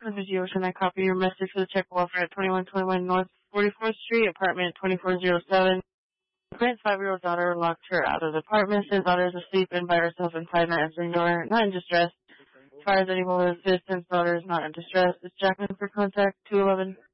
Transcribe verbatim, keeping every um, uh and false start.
This is Yoshi, and I copy your message for the check welfare at twenty-one twenty-one North forty-fourth Street, apartment twenty-four oh seven. Grant's five-year-old daughter locked her out of the apartment. Says daughter is asleep and by herself inside, not answering door, not in distress. As far as anyone with assistance, daughter is not in distress. It's Jackman for contact two eleven.